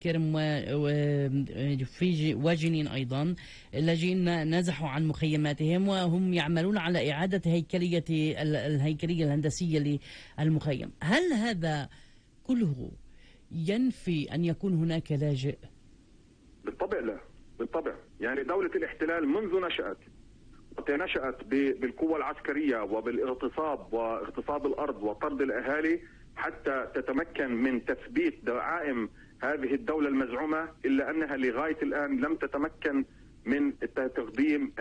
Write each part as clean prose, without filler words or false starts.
كرم وفي وجنين أيضا اللاجئين نزحوا عن مخيماتهم وهم يعملون على إعادة الهيكلية الهندسية للمخيم. هل هذا كله ينفي أن يكون هناك لاجئ؟ بالطبع لا، بالطبع. يعني دولة الاحتلال منذ نشأت بالقوة العسكرية وبالاغتصاب واغتصاب الأرض وطرد الأهالي حتى تتمكن من تثبيت دعائم هذه الدولة المزعومة، إلا أنها لغاية الآن لم تتمكن من تقديم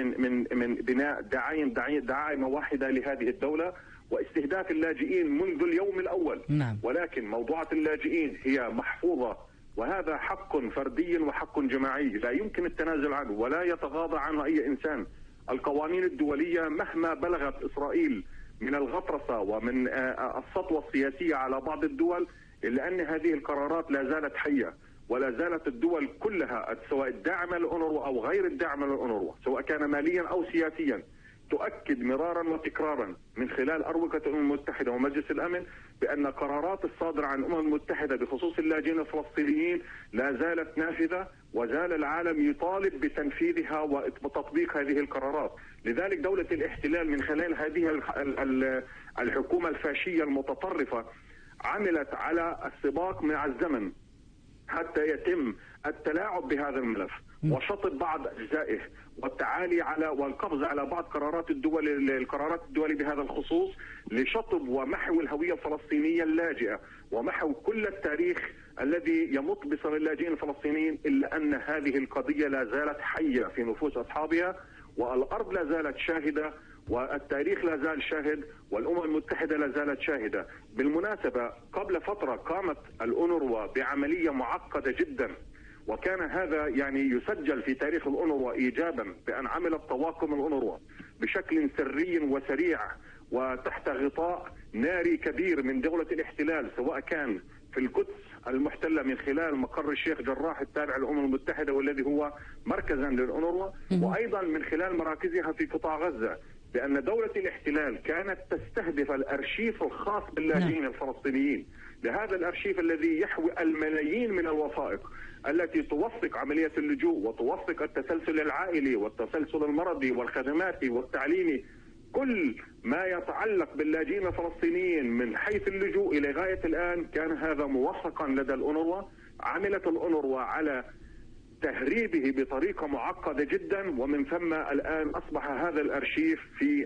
من بناء دعائم واحدة لهذه الدولة واستهداف اللاجئين منذ اليوم الأول. نعم. ولكن موضوعة اللاجئين هي محفوظة، وهذا حق فردي وحق جماعي لا يمكن التنازل عنه ولا يتغاضى عنه أي إنسان. القوانين الدولية مهما بلغت إسرائيل من الغطرسة ومن السطوة السياسية على بعض الدول، إلا أن هذه القرارات لا زالت حية، ولا زالت الدول كلها سواء الداعمة للأونروا أو غير الداعمة للأونروا سواء كان ماليا أو سياسيا تؤكد مرارا وتكرارا من خلال أروقة الأمم المتحدة ومجلس الأمن بأن قرارات الصادرة عن الأمم المتحدة بخصوص اللاجئين الفلسطينيين لا زالت نافذة، وزال العالم يطالب بتنفيذها وتطبيق هذه القرارات. لذلك دولة الاحتلال من خلال هذه الحكومة الفاشية المتطرفة عملت على السباق مع الزمن حتى يتم التلاعب بهذا الملف وشطب بعض أجزائه والتعالي على والقبض على بعض القرارات الدولية بهذا الخصوص لشطب ومحو الهوية الفلسطينية اللاجئة ومحو كل التاريخ الذي يمط بصر اللاجئين الفلسطينيين، إلا أن هذه القضية لا زالت حية في نفوس أصحابها، والأرض لا زالت شاهدة، والتاريخ لا زال شاهد، والأمم المتحدة لا زالت شاهدة. بالمناسبة قبل فترة قامت الأونروا بعملية معقدة جدا، وكان هذا يعني يسجل في تاريخ الأونروا إيجابا بأن عملت طواقم الأونروا بشكل سري وسريع وتحت غطاء ناري كبير من دولة الاحتلال، سواء كان في القدس المحتلة من خلال مقر الشيخ جراح التابع للأمم المتحدة والذي هو مركزا للأونروا، وأيضا من خلال مراكزها في قطاع غزة، بأن دولة الاحتلال كانت تستهدف الأرشيف الخاص باللاجئين الفلسطينيين، لهذا الأرشيف الذي يحوي الملايين من الوثائق التي توثق عملية اللجوء وتوثق التسلسل العائلي والتسلسل المرضي والخدماتي والتعليمي، كل ما يتعلق باللاجئين الفلسطينيين من حيث اللجوء إلى غاية الآن كان هذا موثقا لدى الأونروا. عملت الأونروا على تهريبه بطريقة معقدة جدا، ومن ثم الآن أصبح هذا الأرشيف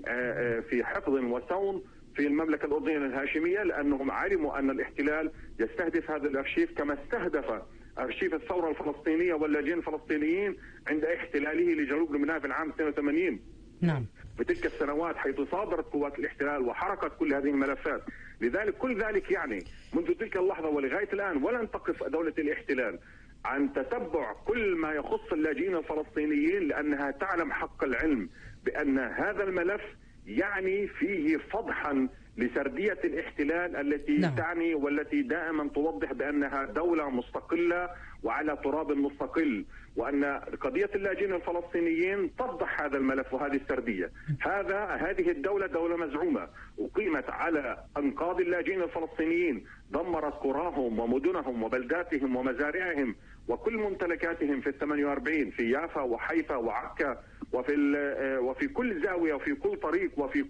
في حفظ وصون في المملكة الأردنية الهاشمية، لأنهم علموا أن الاحتلال يستهدف هذا الأرشيف كما استهدف أرشيف الثورة الفلسطينية واللاجئين الفلسطينيين عند احتلاله لجنوب لبنان في العام 82. نعم. في تلك السنوات حيث صادرت قوات الاحتلال وحركت كل هذه الملفات. لذلك كل ذلك يعني منذ تلك اللحظة ولغاية الآن ولن تقف دولة الاحتلال عن تتبع كل ما يخص اللاجئين الفلسطينيين، لأنها تعلم حق العلم بأن هذا الملف يعني فيه فضحا لسردية الاحتلال التي تعني والتي دائما توضح بأنها دولة مستقلة وعلى تراب مستقل، وأن قضية اللاجئين الفلسطينيين تفضح هذا الملف وهذه السردية. هذه الدولة دولة مزعومة أقيمت على أنقاض اللاجئين الفلسطينيين، دمرت قراهم ومدنهم وبلداتهم ومزارعهم وكل ممتلكاتهم في 48 في يافا وحيفا وعكا وفي كل زاوية وفي كل طريق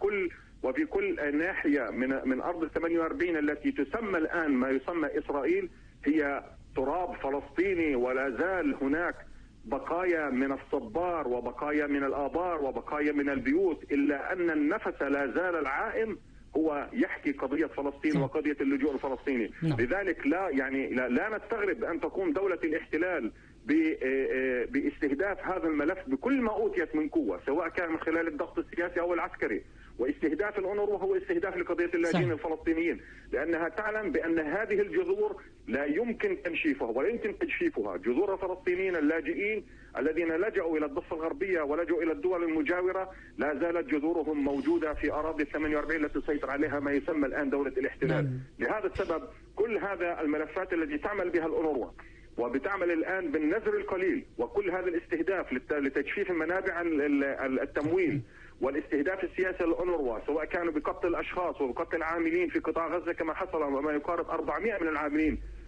وفي كل ناحية من أرض 48 التي تسمى الآن ما يسمى إسرائيل هي تراب فلسطيني، ولا زال هناك بقايا من الصبار وبقايا من الآبار وبقايا من البيوت، إلا أن النفس لا زال العائم هو يحكي قضية فلسطين وقضية اللجوء الفلسطيني. لذلك لا نستغرب أن تقوم دولة الاحتلال باستهداف هذا الملف بكل ما أوتيت من قوة، سواء كان من خلال الضغط السياسي أو العسكري. واستهداف الأونروا هو استهداف لقضية اللاجئين الفلسطينيين، لأنها تعلم بأن هذه الجذور لا يمكن تنشيفها ولا يمكن تجفيفها. جذور الفلسطينيين اللاجئين الذين لجأوا إلى الضفة الغربية ولجأوا إلى الدول المجاورة لا زالت جذورهم موجودة في أراضي 48 التي تسيطر عليها ما يسمى الآن دولة الاحتلال. لهذا السبب كل هذا الملفات التي تعمل بها الأونروا وبتعمل الآن بالنذر القليل وكل هذا الاستهداف لتجفيف منابع التمويل والاستهداف السياسي للأونروا، سواء كانوا بقتل الأشخاص وبقتل العاملين في قطاع غزة كما حصل وما يقارب 400 من العاملين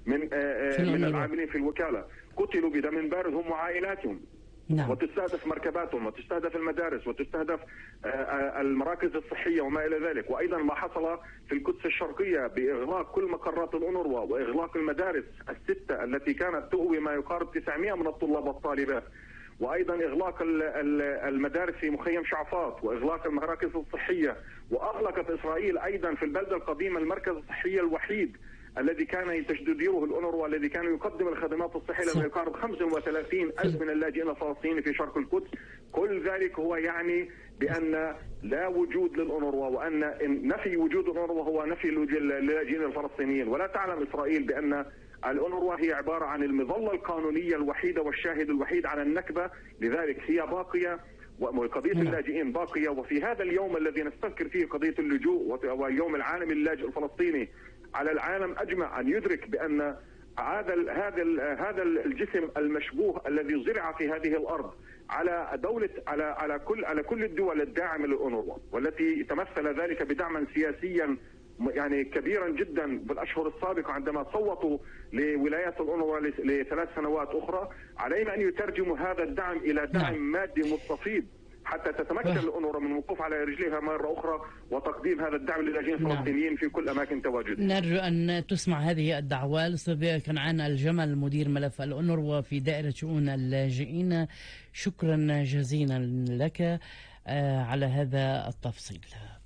من العاملين في الوكالة قتلوا بدم بارد هم وعائلاتهم. نعم. وتستهدف مركباتهم وتستهدف المدارس وتستهدف المراكز الصحية وما إلى ذلك. وأيضا ما حصل في القدس الشرقية بإغلاق كل مقرات الأونروا وإغلاق المدارس الستة التي كانت تؤوي ما يقارب 900 من الطلاب والطالبات، وأيضا إغلاق المدارس في مخيم شعفاط وإغلاق المراكز الصحية. وأغلقت إسرائيل أيضا في البلدة القديمة المركز الصحي الوحيد الذي كان تديره الأونروا والذي كان يقدم الخدمات الصحية لما يقارب 35,000 من اللاجئين الفلسطينيين في شرق القدس. كل ذلك هو يعني بأن لا وجود للأونروا، وأن نفي وجود الأونروا هو نفي للاجئين الفلسطينيين. ولا تعلم إسرائيل بأن الأونروا هي عبارة عن المظلة القانونية الوحيدة والشاهد الوحيد على النكبة، لذلك هي باقية وقضية اللاجئين باقية. وفي هذا اليوم الذي نستذكر فيه قضية اللجوء واليوم العالمي للاجئ الفلسطيني، على العالم أجمع أن يدرك بأن هذا الجسم المشبوه الذي زرع في هذه الأرض على دولة على كل الدول الداعمة للأونروا، والتي تمثل ذلك بدعما سياسيا يعني كبيرا جدا بالأشهر السابقة عندما صوتوا لولايات الأونروا ل3 سنوات أخرى. علينا أن يترجموا هذا الدعم إلى دعم مادي مستفيض حتى تتمكن الأونروا من الوقوف على رجليها مرة أخرى وتقديم هذا الدعم للاجئين الفلسطينيين في كل أماكن تواجدهم. نرجو أن تسمع هذه الدعوة. الأستاذ كنعان الجمل مدير ملف الأونروا في دائرة شؤون اللاجئين، شكرا جزيلا لك على هذا التفصيل.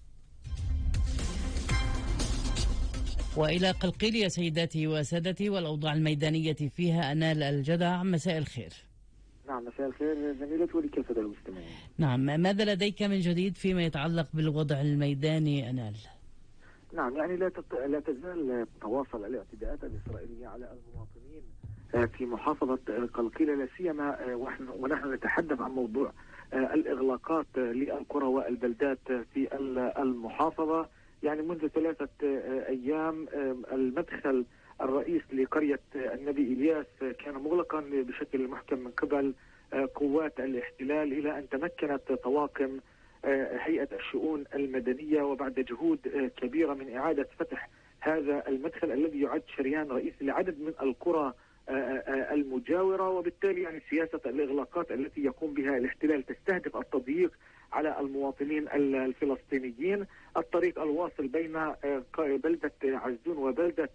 وإلى قلقيل يا سيداتي وسادتي والأوضاع الميدانية فيها. أنال الجدع، مساء الخير. نعم مساء الخير زميلتي ولكافة المستمعين. نعم، ماذا لديك من جديد فيما يتعلق بالوضع الميداني أنال؟ نعم يعني لا تزال تواصل الاعتداءات الإسرائيلية على المواطنين في محافظة قلقيل، لا سيما ونحن نتحدث عن موضوع الإغلاقات للقرى والبلدات في المحافظة. يعني منذ 3 أيام المدخل الرئيس لقرية النبي إلياس كان مغلقا بشكل محكم من قبل قوات الاحتلال، إلى أن تمكنت طواقم هيئة الشؤون المدنية وبعد جهود كبيرة من إعادة فتح هذا المدخل الذي يعد شريان رئيسي لعدد من القرى المجاورة. وبالتالي يعني سياسة الإغلاقات التي يقوم بها الاحتلال تستهدف التضييق على المواطنين الفلسطينيين. الطريق الواصل بين بلدة عزون وبلدة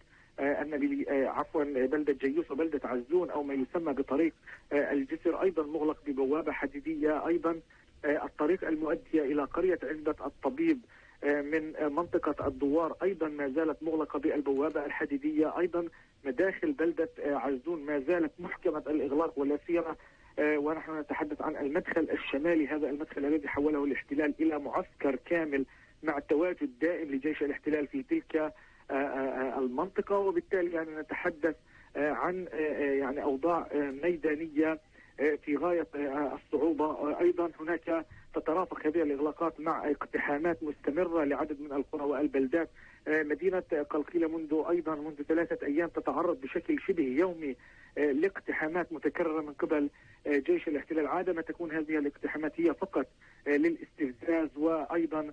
بلدة جيوس وبلدة عزون أو ما يسمى بطريق الجسر أيضا مغلق ببوابة حديدية. أيضا الطريق المؤدية إلى قرية عزبة الطبيب من منطقة الدوار أيضا ما زالت مغلقة بالبوابة الحديدية. أيضا مداخل بلدة عزون ما زالت محكمة الإغلاق، ولا سيما ونحن نتحدث عن المدخل الشمالي، هذا المدخل الذي حوله الاحتلال إلى معسكر كامل مع التواجد دائم لجيش الاحتلال في تلك المنطقة. وبالتالي يعني نتحدث عن يعني أوضاع ميدانية في غاية الصعوبة. أيضا هناك تترافق هذه الإغلاقات مع اقتحامات مستمرة لعدد من القرى والبلدات. مدينة قلقيلة منذ 3 أيام تتعرض بشكل شبه يومي لاقتحامات متكررة من قبل جيش الاحتلال. عادة ما تكون هذه الاقتحامات هي فقط للاستفزاز وأيضا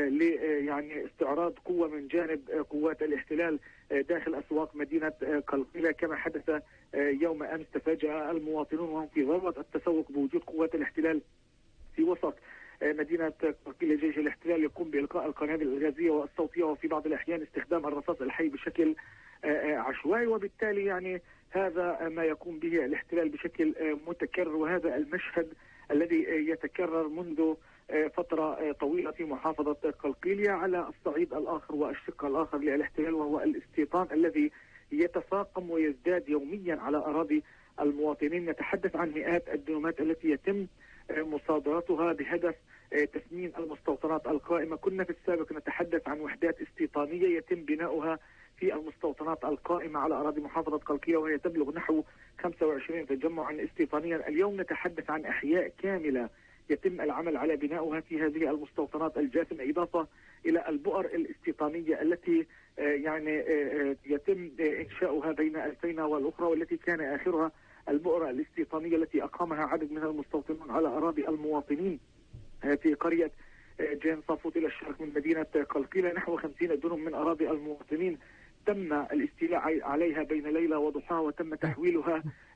يعني استعراض قوة من جانب قوات الاحتلال داخل أسواق مدينة قلقيلة، كما حدث يوم أمس. تفاجأ المواطنون وهم في ذروة التسوق بوجود قوات الاحتلال في وسط مدينة قلقيلة. جيش الاحتلال يقوم بإلقاء القنابل الغازية والصوتية وفي بعض الأحيان استخدام الرصاص الحي بشكل عشوائي. وبالتالي يعني هذا ما يقوم به الاحتلال بشكل متكرر، وهذا المشهد الذي يتكرر منذ فترة طويلة في محافظة قلقيلية. على الصعيد الآخر والشق الآخر للاحتلال وهو الاستيطان الذي يتفاقم ويزداد يوميا على أراضي المواطنين. نتحدث عن مئات الدينامات التي يتم مصادرتها بهدف تثمين المستوطنات القائمة. كنا في السابق نتحدث عن وحدات استيطانية يتم بناؤها في المستوطنات القائمة على أراضي محافظة قلقيلية وهي تبلغ نحو 25 تجمعا استيطانيا. اليوم نتحدث عن أحياء كاملة يتم العمل على بناؤها في هذه المستوطنات الجاثمة، إضافة إلى البؤر الاستيطانية التي يعني يتم إنشاؤها بين الفينة والأخرى، والتي كان آخرها البؤرة الاستيطانية التي أقامها عدد من المستوطنون على أراضي المواطنين في قرية جين صافوت إلى الشرق من مدينة قلقيلة. نحو 50 دنم من أراضي المواطنين تم الاستيلاء عليها بين ليلة وضحاها وتم تحويلها